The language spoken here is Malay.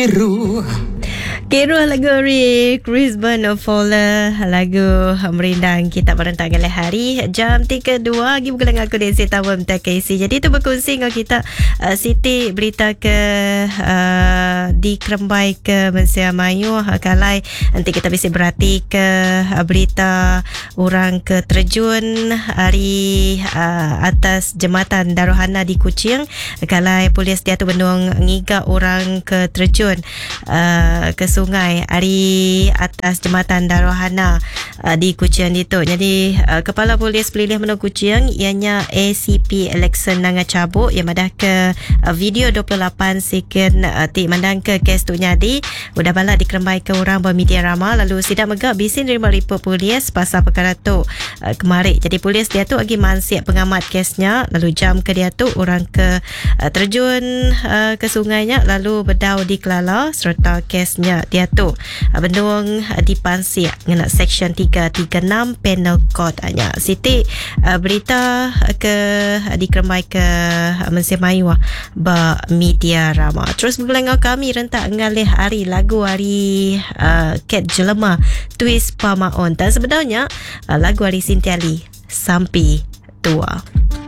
Keruh lagu Chris Burn Fowler, lagu merindang kita berentak kali hari jam 3.2 lagi bukan dengan aku Desi Tawa MTKC. Jadi itu berkongsi dengan kita Siti berita ke di Kerembai ke Malaysia Mayu kalai nanti kita bisa berhati ke berita orang ke terjun hari atas jembatan Daruhana di Kuching kalai polis dia tu benung ngiga orang ke terjun ke sungai hari atas jembatan Daruhana di Kuching itu. Jadi kepala polis pelilih Menung Kuching ianya ACP Alexon Nangacabuk yang madah ke video 28 second ti mandang ke kes tu nyadi udah balak dikerembai ke orang bermedia ramah lalu sidak megak bisin terima report polis pasal perkara tu kemarin. Jadi polis dia tu lagi mansiap pengamat kesnya lalu jam ke dia tu orang ke terjun ke sungainya lalu berdau di Kelala serta kesnya dia tu bendung dipansir dengan section 336 penal code nya. Siti berita ke dikeremai ke Malaysia Mayu ba media ramah. Terus bergelengau kami rentak ngalih hari lagu hari Cat Jelema Twist Pamaon dan sebenarnya lagu hari Sintiali Sampai Tua.